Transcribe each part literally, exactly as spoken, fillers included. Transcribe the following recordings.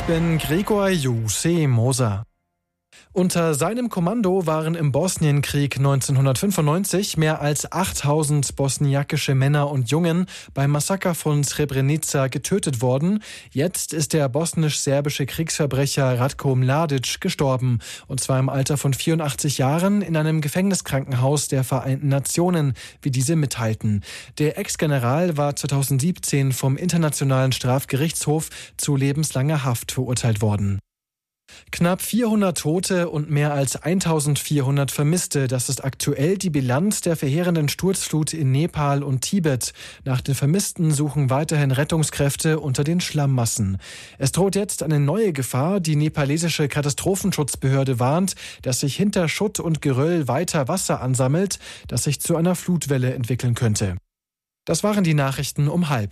bin Gregor Jussi Moser. Unter seinem Kommando waren im Bosnienkrieg neunzehnhundertfünfundneunzig mehr als achttausend bosniakische Männer und Jungen beim Massaker von Srebrenica getötet worden. Jetzt ist der bosnisch-serbische Kriegsverbrecher Ratko Mladic gestorben. Und zwar im Alter von vierundachtzig Jahren in einem Gefängniskrankenhaus der Vereinten Nationen, wie diese mitteilten. Der Ex-General war zweitausendsiebzehn vom Internationalen Strafgerichtshof zu lebenslanger Haft verurteilt worden. Knapp vierhundert Tote und mehr als eintausendvierhundert Vermisste. Das ist aktuell die Bilanz der verheerenden Sturzflut in Nepal und Tibet. Nach den Vermissten suchen weiterhin Rettungskräfte unter den Schlammmassen. Es droht jetzt eine neue Gefahr. Die nepalesische Katastrophenschutzbehörde warnt, dass sich hinter Schutt und Geröll weiter Wasser ansammelt, das sich zu einer Flutwelle entwickeln könnte. Das waren die Nachrichten um halb.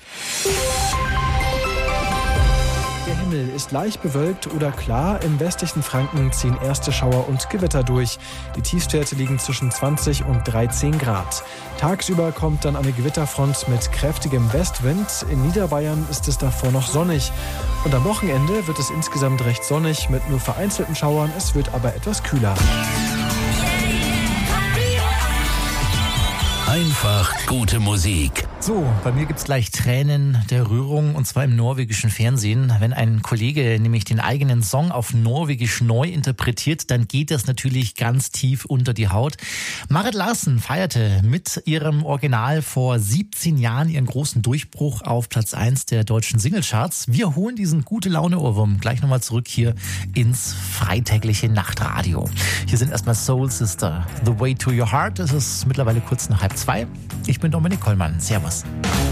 Der Himmel ist leicht bewölkt oder klar. Im westlichen Franken ziehen erste Schauer und Gewitter durch. Die Tiefstwerte liegen zwischen zwanzig und dreizehn Grad. Tagsüber kommt dann eine Gewitterfront mit kräftigem Westwind. In Niederbayern ist es davor noch sonnig. Und am Wochenende wird es insgesamt recht sonnig mit nur vereinzelten Schauern. Es wird aber etwas kühler. Einfach gute Musik. So, bei mir gibt's gleich Tränen der Rührung, und zwar im norwegischen Fernsehen. Wenn ein Kollege nämlich den eigenen Song auf Norwegisch neu interpretiert, dann geht das natürlich ganz tief unter die Haut. Marit Larsen feierte mit ihrem Original vor siebzehn Jahren ihren großen Durchbruch auf Platz eins der deutschen Singlecharts. Wir holen diesen Gute-Laune-Ohrwurm gleich nochmal zurück hier ins freitägliche Nachtradio. Hier sind erstmal Soul Sister, The Way to Your Heart. Es ist mittlerweile kurz nach halb zwei. Ich bin Dominik Kollmann. Servus.